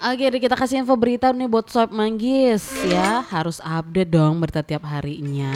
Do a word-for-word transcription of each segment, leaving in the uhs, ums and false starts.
Oke deh kita kasih info berita nih buat Sob Manggis ya, harus update dong berita tiap harinya.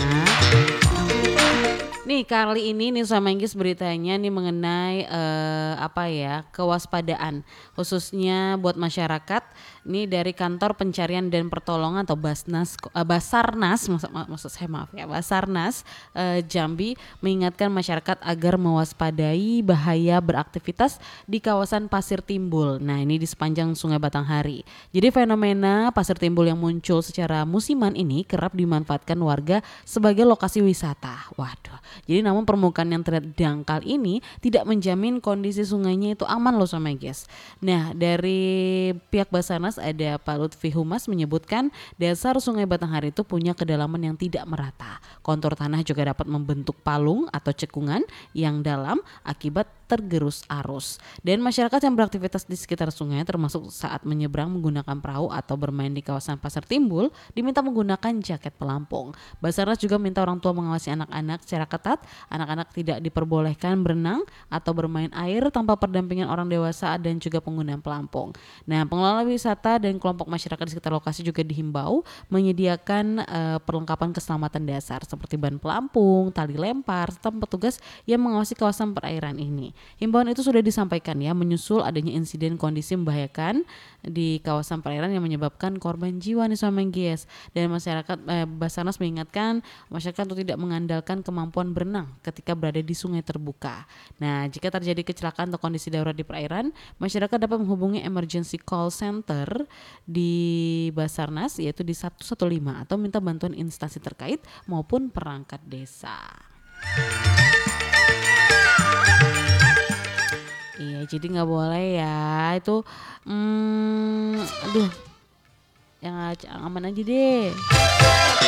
Nih kali ini nih Sob Manggis beritanya nih mengenai eh, apa ya kewaspadaan khususnya buat masyarakat. Nih dari kantor pencarian dan pertolongan atau Basnas, eh, Basarnas maksud, maksud saya maaf ya Basarnas eh, Jambi mengingatkan masyarakat agar mewaspadai bahaya beraktivitas di kawasan pasir timbul. Nah ini di sepanjang Sungai Batanghari. Jadi fenomena pasir timbul yang muncul secara musiman ini kerap dimanfaatkan warga sebagai lokasi wisata. Waduh. Jadi namun permukaan yang terlihat dangkal ini tidak menjamin kondisi sungainya itu aman loh sama guys. Nah dari pihak Basarnas ada Pak Lutfi Humas menyebutkan dasar Sungai Batanghari itu punya kedalaman yang tidak merata. Kontur tanah juga dapat membentuk palung atau cekungan yang dalam akibat tergerus arus. Dan masyarakat yang beraktivitas di sekitar sungai termasuk saat menyeberang menggunakan perahu atau bermain di kawasan pasir timbul diminta menggunakan jaket pelampung. Basarnas juga minta orang tua mengawasi anak-anak secara ketat. Anak-anak tidak diperbolehkan berenang atau bermain air tanpa pendampingan orang dewasa dan juga penggunaan pelampung. Nah, pengelola wisata dan kelompok masyarakat di sekitar lokasi juga dihimbau menyediakan uh, perlengkapan keselamatan dasar seperti ban pelampung, tali lempar, serta petugas yang mengawasi kawasan perairan ini. Himbauan itu sudah disampaikan ya menyusul adanya insiden kondisi membahayakan di kawasan perairan yang menyebabkan korban jiwa nih sama guys. Dan masyarakat eh, Basarnas mengingatkan masyarakat untuk tidak mengandalkan kemampuan berenang ketika berada di sungai terbuka. Nah, jika terjadi kecelakaan atau kondisi darurat di perairan, masyarakat dapat menghubungi emergency call center di Basarnas yaitu di satu satu lima atau minta bantuan instansi terkait maupun perangkat desa. Iya, jadi nggak boleh ya itu, hmm, aduh, yang aman aja deh.